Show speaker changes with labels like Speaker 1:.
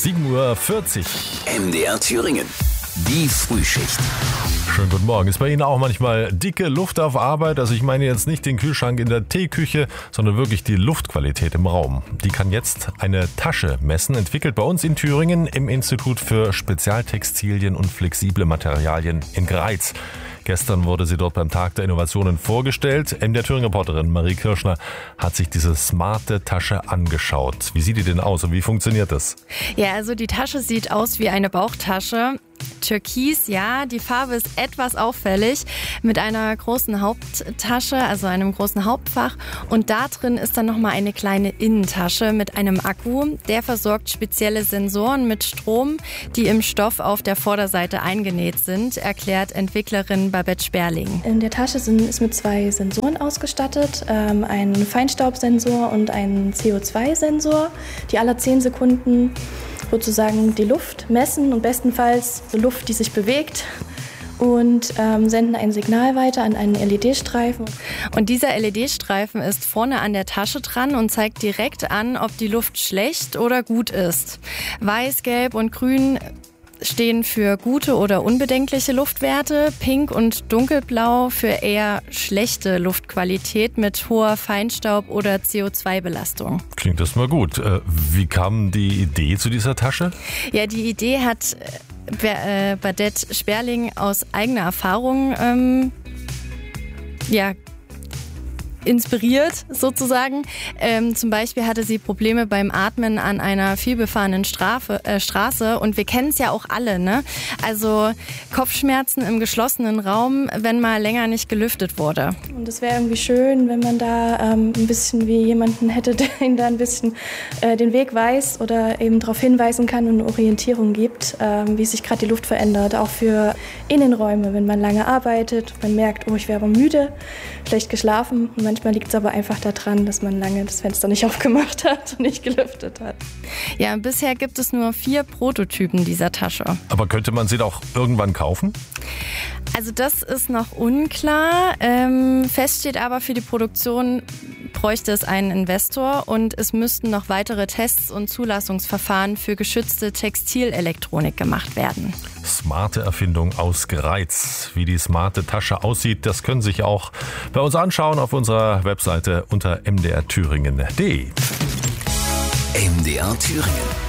Speaker 1: 7:40 Uhr.
Speaker 2: MDR Thüringen. Die Frühschicht.
Speaker 1: Schönen guten Morgen. Ist bei Ihnen auch manchmal dicke Luft auf Arbeit? Also ich meine jetzt nicht den Kühlschrank in der Teeküche, sondern wirklich die Luftqualität im Raum. Die kann jetzt eine Tasche messen, entwickelt bei uns in Thüringen im Institut für Spezialtextilien und flexible Materialien in Greiz. Gestern wurde sie dort beim Tag der Innovationen vorgestellt. MDR Thüringen-Reporterin Marie Kirschner hat sich diese smarte Tasche angeschaut. Wie sieht die denn aus und wie funktioniert das?
Speaker 3: Ja, also die Tasche sieht aus wie eine Bauchtasche. Türkis, ja, die Farbe ist etwas auffällig, mit einer großen Haupttasche, also einem großen Hauptfach. Und da drin ist dann nochmal eine kleine Innentasche mit einem Akku. Der versorgt spezielle Sensoren mit Strom, die im Stoff auf der Vorderseite eingenäht sind, erklärt Entwicklerin Babette Sperling.
Speaker 4: In der Tasche ist mit 2 Sensoren ausgestattet, ein Feinstaubsensor und ein CO2-Sensor, die alle 10 Sekunden sozusagen die Luft messen und bestenfalls Luft, die sich bewegt, und senden ein Signal weiter an einen LED-Streifen.
Speaker 3: Und dieser LED-Streifen ist vorne an der Tasche dran und zeigt direkt an, ob die Luft schlecht oder gut ist. Weiß, Gelb und Grün stehen für gute oder unbedenkliche Luftwerte, Pink und Dunkelblau für eher schlechte Luftqualität mit hoher Feinstaub- oder CO2-Belastung.
Speaker 1: Klingt erstmal gut. Wie kam die Idee zu dieser Tasche?
Speaker 3: Ja, die Idee hat Babette Sperling aus eigener Erfahrung inspiriert sozusagen. Zum Beispiel hatte sie Probleme beim Atmen an einer vielbefahrenen Straße und wir kennen es ja auch alle, ne? Also Kopfschmerzen im geschlossenen Raum, wenn mal länger nicht gelüftet wurde.
Speaker 4: Und es wäre irgendwie schön, wenn man da ein bisschen wie jemanden hätte, der ihnen da ein bisschen den Weg weiß oder eben darauf hinweisen kann und eine Orientierung gibt, wie sich gerade die Luft verändert. Auch für Innenräume, wenn man lange arbeitet, man merkt, oh, ich wäre aber müde, schlecht geschlafen. Und manchmal liegt es aber einfach daran, dass man lange das Fenster nicht aufgemacht hat und nicht gelüftet hat.
Speaker 3: Ja, bisher gibt es nur 4 Prototypen dieser Tasche.
Speaker 1: Aber könnte man sie doch irgendwann kaufen?
Speaker 3: Also das ist noch unklar. Fest steht aber, für die Produktion bräuchte es einen Investor und es müssten noch weitere Tests und Zulassungsverfahren für geschützte Textilelektronik gemacht werden.
Speaker 1: Smarte Erfindung aus Greiz. Wie die smarte Tasche aussieht, das können Sie sich auch bei uns anschauen auf unserer Webseite unter mdrthüringen.de.
Speaker 2: MDR Thüringen.